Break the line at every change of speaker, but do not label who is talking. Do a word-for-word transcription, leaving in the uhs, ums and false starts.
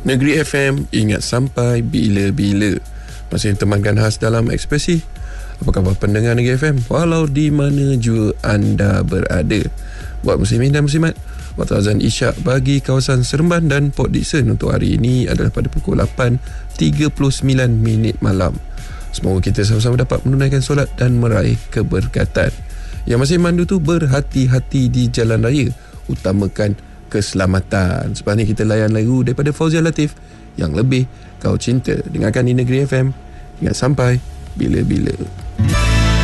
Negeri F M, ingat sampai bila-bila. Masih temankan khas dalam Ekspresi. Apa khabar pendengar Negeri F M, walau di mana jua anda berada. Buat muslimin dan muslimat, waktu azan isyak bagi kawasan Seremban dan Port Dickson untuk hari ini adalah pada pukul lapan tiga puluh sembilan minit malam. Semoga kita sama-sama dapat menunaikan solat dan meraih keberkatan. Yang masih mandu tu berhati-hati di jalan raya, utamakan keselamatan. Sebab ni kita layan lagu daripada Fauzia Latif, Yang Lebih Kau Cinta. Dengarkan di Negeri F M, ingat sampai bila-bila.